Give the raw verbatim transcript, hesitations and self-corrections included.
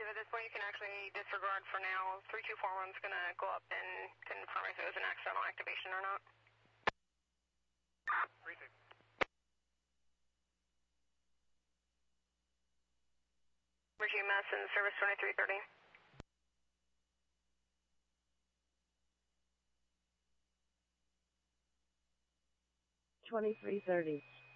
at this point you can actually disregard for now. three two four one is going to go up and confirm if it was an accidental activation or not. three two. G M S and service twenty-three thirty. twenty-three thirty.